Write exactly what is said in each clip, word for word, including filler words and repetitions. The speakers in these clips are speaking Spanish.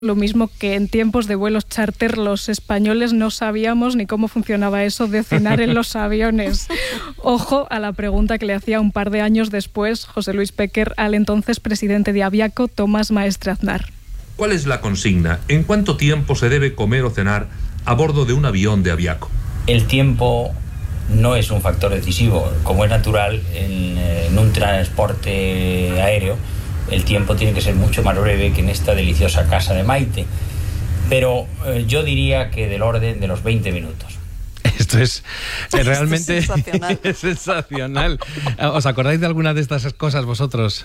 Lo mismo que en tiempos de vuelos charter los españoles no sabíamos ni cómo funcionaba eso de cenar en los aviones. Ojo a la pregunta que le hacía un par de años después José Luis Péquer al entonces presidente de Aviaco, Tomás Maestre Aznar. ¿Cuál es la consigna? ¿En cuánto tiempo se debe comer o cenar a bordo de un avión de Aviaco? El tiempo no es un factor decisivo. Como es natural en, en un transporte aéreo, el tiempo tiene que ser mucho más breve que en esta deliciosa casa de Maite. Pero eh, yo diría que del orden de los veinte minutos. Esto es eh, realmente Esto es sensacional. es sensacional. ¿Os acordáis de alguna de estas cosas vosotros?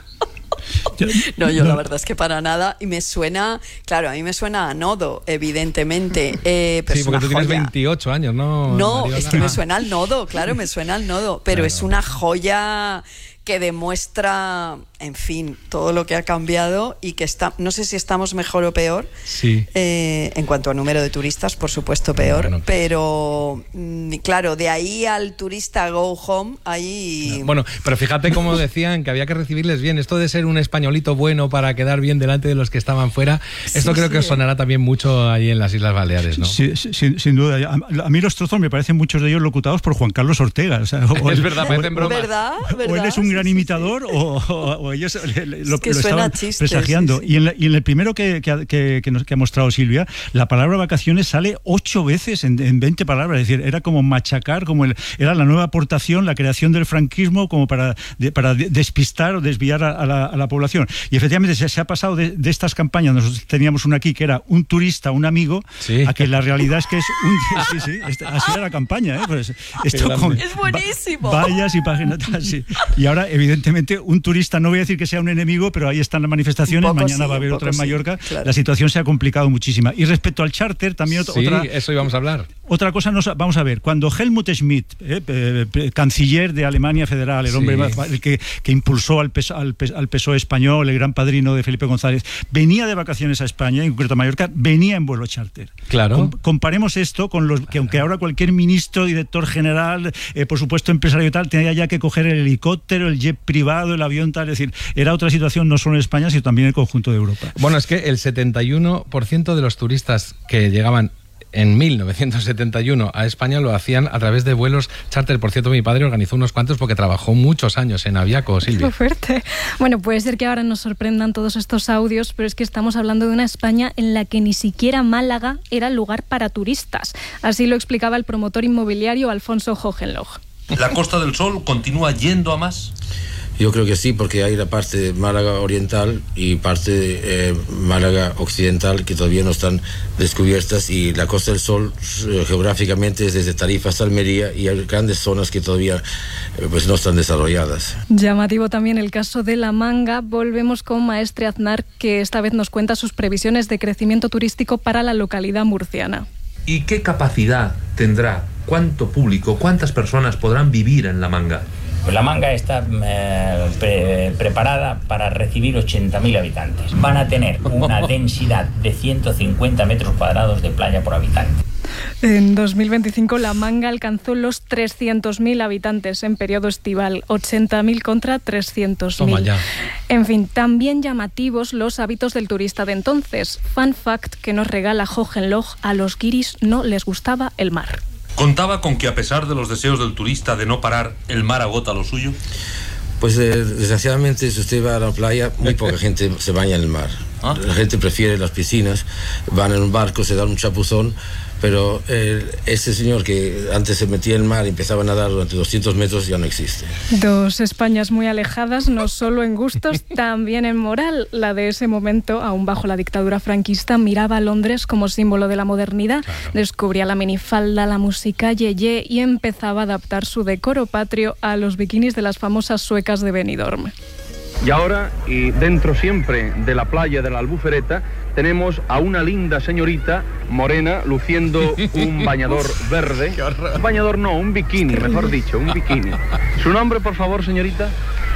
No, yo la verdad es que para nada. Y me suena, claro, a mí me suena a nodo, evidentemente. Eh, pero Sí, porque tú tienes joya. veintiocho años, ¿no? No, Mariola? es que me suena al nodo, claro, me suena al nodo. Pero Claro. es una joya que demuestra, en fin, todo lo que ha cambiado y que está, no sé si estamos mejor o peor. Sí. Eh, en cuanto a número de turistas, por supuesto peor, Bueno. pero mm, claro, de ahí al turista go home, ahí... Bueno, pero fíjate cómo decían que había que recibirles bien. Esto de ser un españolito bueno para quedar bien delante de los que estaban fuera, esto Sí, creo sí. que os sonará también mucho ahí en las Islas Baleares, ¿no? Sí, sí, sin, sin duda. A, a mí los trozos me parecen muchos de ellos locutados por Juan Carlos Ortega. O sea, o Es él- verdad, parecen bromas. ¿Verdad? o él ¿Verdad? es un gran Sí, sí, imitador o, o- o ellos le- le- lo, que lo suena estaban chiste, presagiando. sí, sí. Y, en la- y en el primero que, que, que- que nos- que ha mostrado Silvia, la palabra vacaciones sale ocho veces en, en veinte palabras. Es decir, era como machacar, como el- era la nueva aportación, la creación del franquismo como para, de- para de- despistar o desviar a, a la, a la población. Y efectivamente se, se ha pasado de, de estas campañas. Nosotros teníamos una aquí que era un turista, un amigo, Sí. a que la realidad es que es un... Sí, sí, este- así era la campaña. ¿eh? Pues esto grande. con- Es buenísimo. va- vallas y páginas. Sí. Y ahora, evidentemente, un turista, no voy a decir que sea un enemigo, pero ahí están las manifestaciones, Un poco mañana sí, va a haber un otra en poco sí, Mallorca, claro. la situación se ha complicado muchísima. Y respecto al charter, también ot- Sí, otra... eso íbamos a hablar. Otra cosa, nos, vamos a ver, cuando Helmut Schmidt, eh, eh, eh, canciller de Alemania Federal, el Sí. hombre más- el que, que impulsó al, PES, al, PES, al P S O E español, el gran padrino de Felipe González, venía de vacaciones a España, en concreto a Mallorca, venía en vuelo charter. Claro. Com- comparemos esto con los que, aunque ahora cualquier ministro, director general, eh, por supuesto empresario y tal, tenía ya que coger el helicóptero, el jet privado, el avión tal, es decir, era otra situación no solo en España, sino también en el conjunto de Europa. Bueno, es que el setenta y uno por ciento de los turistas que llegaban en mil novecientos setenta y uno a España lo hacían a través de vuelos charter. Por cierto, mi padre organizó unos cuantos porque trabajó muchos años en Aviaco, Silvia. Qué fuerte. Bueno, puede ser que ahora nos sorprendan todos estos audios, pero es que estamos hablando de una España en la que ni siquiera Málaga era lugar para turistas. Así lo explicaba el promotor inmobiliario Alfonso Hohenloch. ¿La Costa del Sol continúa yendo a más? Yo creo que sí, porque hay la parte de Málaga Oriental y parte de eh, Málaga Occidental que todavía no están descubiertas, y la Costa del Sol eh, geográficamente es desde Tarifa hasta Almería, y hay grandes zonas que todavía eh, pues no están desarrolladas. Llamativo también el caso de La Manga. Volvemos con Maestre Aznar, que esta vez nos cuenta sus previsiones de crecimiento turístico para la localidad murciana. ¿Y qué capacidad tendrá? ¿Cuánto público, cuántas personas podrán vivir en La Manga? Pues La Manga está eh, pre- preparada para recibir ochenta mil habitantes. Van a tener una densidad de ciento cincuenta metros cuadrados de playa por habitante. En dos mil veinticinco La Manga alcanzó los trescientos mil habitantes en periodo estival, ochenta mil contra trescientos mil. Toma ya. En fin, también llamativos los hábitos del turista de entonces. Fun fact que nos regala Hohenloch: a los guiris no les gustaba el mar. ¿Contaba con que, a pesar de los deseos del turista de no parar, el mar agota lo suyo? Pues eh, desgraciadamente, si usted va a la playa, muy poca gente se baña en el mar. ¿Ah? La gente prefiere las piscinas, van en un barco, se dan un chapuzón, pero eh, ese señor que antes se metía en el mar y empezaba a nadar durante doscientos metros ya no existe. Dos Españas muy alejadas, no solo en gustos, también en moral. La de ese momento, aún bajo la dictadura franquista, miraba a Londres como símbolo de la modernidad, Claro. descubría la minifalda, la música yeye y empezaba a adaptar su decoro patrio a los bikinis de las famosas suecas de Benidorm. Y ahora, y dentro siempre de la playa de la Albufereta, tenemos a una linda señorita morena luciendo un bañador verde. Un bañador no, un bikini, mejor dicho, un bikini. ¿Su nombre, por favor, señorita?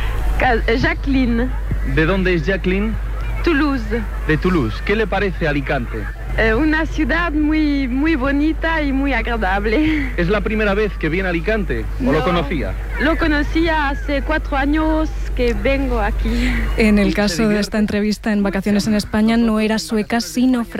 Jacqueline, ¿De dónde es Jacqueline? Toulouse. De Toulouse. ¿Qué le parece Alicante? Eh, una ciudad muy, muy bonita y muy agradable. ¿Es la primera vez que viene a Alicante o lo No. conocía? Lo conocía hace cuatro años que vengo aquí. En el caso de esta entrevista en Vacaciones en España no era sueca, sino